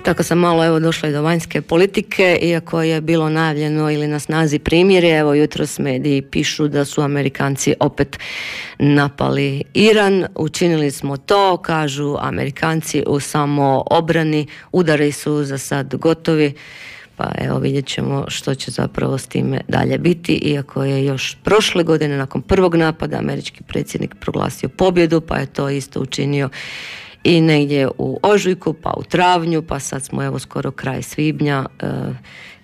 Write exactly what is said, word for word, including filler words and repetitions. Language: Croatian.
Tako sam malo evo došla i do vanjske politike, iako je bilo najavljeno ili na snazi primirje, evo jutros mediji pišu da su Amerikanci opet napali Iran. Učinili smo to, kažu Amerikanci, u samoobrani, udari su za sad gotovi. Pa evo vidjet ćemo što će zapravo s time dalje biti, iako je još prošle godine nakon prvog napada američki predsjednik proglasio pobjedu, pa je to isto učinio i negdje u ožujku, pa u travnju, pa sad smo evo skoro kraj svibnja e,